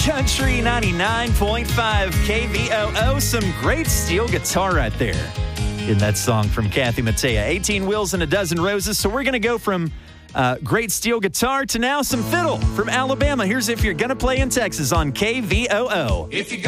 Country 99.5 KVOO. Some great steel guitar right there in that song from Kathy Mattea. 18 Wheels and a Dozen Roses. So we're going to go from great steel guitar to now some fiddle from Alabama. Here's If You're Gonna Play in Texas on KVOO. If you